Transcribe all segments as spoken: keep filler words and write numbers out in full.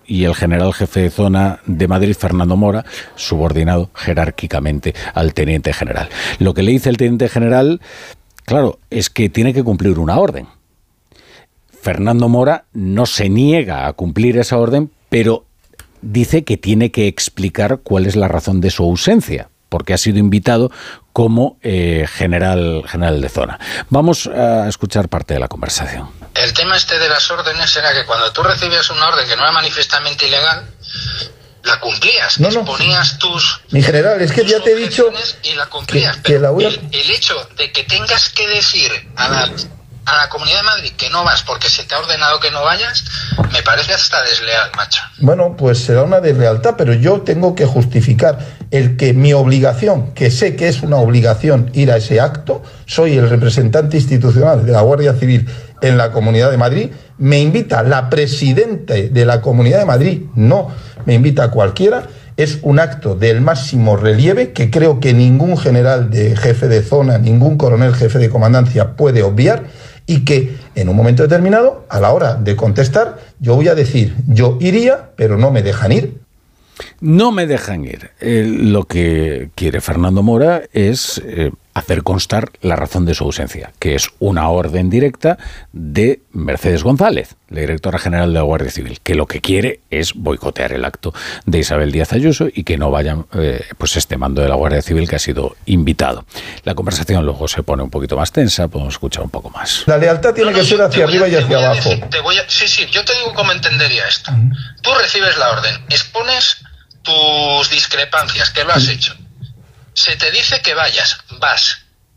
y el general jefe de zona de Madrid, Fernando Mora, subordinado jerárquicamente al teniente general. Lo que le dice el teniente general, claro, es que tiene que cumplir una orden. Fernando Mora no se niega a cumplir esa orden, pero dice que tiene que explicar cuál es la razón de su ausencia, porque ha sido invitado como eh, general, general de zona. Vamos a escuchar parte de la conversación. El tema este de las órdenes era que cuando tú recibías una orden que no era manifiestamente ilegal, la cumplías, no, no. exponías tus... Mi general, es que ya te he dicho... Y la cumplías, que, que pero la voy a... el, el hecho de que tengas que decir a la, a la Comunidad de Madrid que no vas porque se te ha ordenado que no vayas, me parece hasta desleal, macho. Bueno, pues será una deslealtad, pero yo tengo que justificar el que mi obligación, que sé que es una obligación ir a ese acto, soy el representante institucional de la Guardia Civil en la Comunidad de Madrid, me invita la presidenta de la Comunidad de Madrid, no me invita a cualquiera, es un acto del máximo relieve que creo que ningún general de jefe de zona, ningún coronel jefe de comandancia puede obviar, y que en un momento determinado, a la hora de contestar, yo voy a decir, yo iría, pero no me dejan ir. No me dejan ir. Eh, lo que quiere Fernando Mora es eh, hacer constar la razón de su ausencia, que es una orden directa de Mercedes González, la directora general de la Guardia Civil, que lo que quiere es boicotear el acto de Isabel Díaz Ayuso y que no vayan eh, pues este mando de la Guardia Civil que ha sido invitado. La conversación luego se pone un poquito más tensa, podemos escuchar un poco más. La lealtad tiene no, no, que ser hacia arriba a, y hacia abajo. Decir, te voy a, sí, sí, yo te digo cómo entendería esto. Uh-huh. Tú recibes la orden, expones tus discrepancias, que lo has hecho. Se te dice que vayas, vas.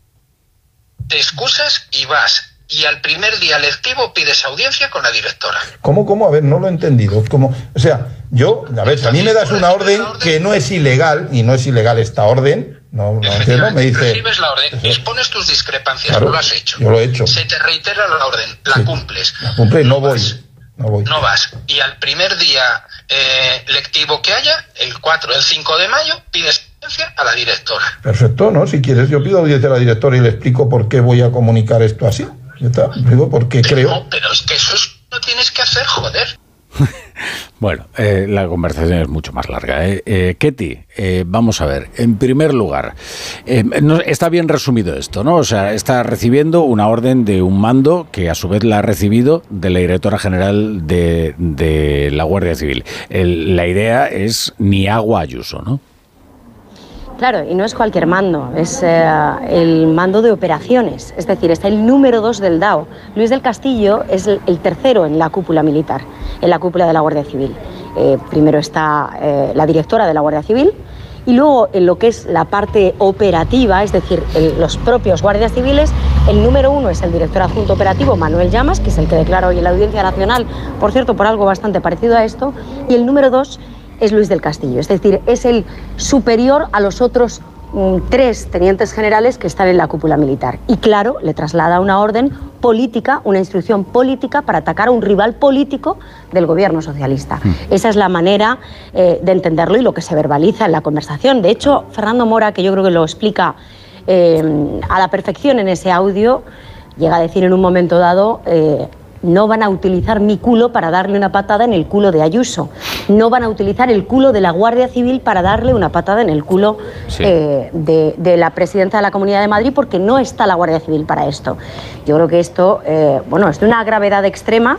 Te excusas y vas. Y al primer día lectivo pides audiencia con la directora. ¿Cómo, cómo? A ver, no lo he entendido. ¿Cómo? O sea, yo, a ver, si a mí me das una orden que no es ilegal, y no es ilegal esta orden, no, no entiendo, me dice... Recibes la orden, expones tus discrepancias, claro, no lo has hecho. Yo lo he hecho. Se te reitera la orden, la sí, cumples. La cumple y no, no voy. Vas. No voy. No vas. Y al primer día eh, lectivo que haya, el cuatro, el cinco de mayo, pides audiencia a la directora. Perfecto, ¿no? Si quieres, yo pido audiencia a la directora y le explico por qué voy a comunicar esto así. Ya está. Digo, porque pero creo... No, pero es que eso es, no tienes que hacer, joder. Bueno, eh, la conversación es mucho más larga. ¿eh? Eh, Ketty, eh, vamos a ver. En primer lugar, eh, no, está bien resumido esto, ¿no? O sea, está recibiendo una orden de un mando que a su vez la ha recibido de la directora general de, de la Guardia Civil. El, la idea es ni agua Ayuso, ¿no? Claro, y no es cualquier mando, es eh, el mando de operaciones, es decir, está el número dos del D A O. Luis del Castillo es el, el tercero en la cúpula militar, en la cúpula de la Guardia Civil. Eh, primero está eh, la directora de la Guardia Civil y luego en lo que es la parte operativa, es decir, el, los propios guardias civiles, el número uno es el director adjunto operativo, Manuel Llamas, que es el que declara hoy en la Audiencia Nacional, por cierto, por algo bastante parecido a esto, y el número dos es Luis del Castillo, es decir, es el superior a los otros mm, tres tenientes generales que están en la cúpula militar. Y claro, le traslada una orden política, una instrucción política para atacar a un rival político del gobierno socialista. Mm. Esa es la manera eh, de entenderlo y lo que se verbaliza en la conversación. De hecho, Fernando Mora, que yo creo que lo explica eh, a la perfección en ese audio, llega a decir en un momento dado... Eh, no van a utilizar mi culo para darle una patada en el culo de Ayuso. No van a utilizar el culo de la Guardia Civil para darle una patada en el culo sí. eh, de, de la presidenta de la Comunidad de Madrid, porque no está la Guardia Civil para esto. Yo creo que esto, eh, bueno, es de una gravedad extrema.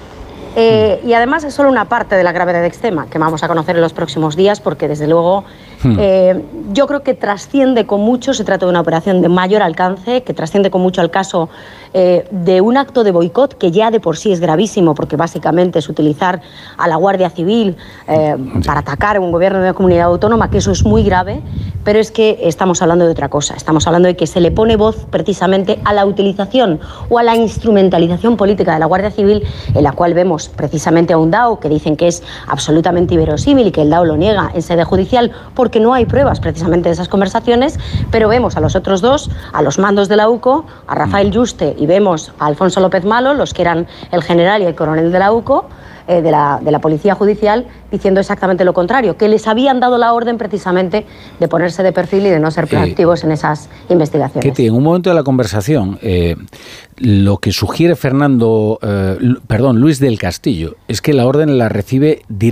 Eh, y además es solo una parte de la gravedad extrema que vamos a conocer en los próximos días, porque desde luego eh, yo creo que trasciende con mucho, se trata de una operación de mayor alcance, que trasciende con mucho al caso eh, de un acto de boicot que ya de por sí es gravísimo, porque básicamente es utilizar a la Guardia Civil eh, para atacar a un gobierno de una comunidad autónoma, que eso es muy grave, pero es que estamos hablando de otra cosa, estamos hablando de que se le pone voz precisamente a la utilización o a la instrumentalización política de la Guardia Civil, en la cual vemos precisamente a un D A O que dicen que es absolutamente inverosímil y que el D A O lo niega en sede judicial porque no hay pruebas precisamente de esas conversaciones, pero vemos a los otros dos, a los mandos de la U C O, a Rafael Yuste, y vemos a Alfonso López Malo, los que eran el general y el coronel de la U C O, eh, de, la, de la Policía Judicial, diciendo exactamente lo contrario, que les habían dado la orden precisamente de ponerse de perfil y de no ser proactivos eh, en esas investigaciones. Ketty, en un momento de la conversación, eh, lo que sugiere Fernando, eh, perdón, Luis del Castillo, es que la orden la recibe directamente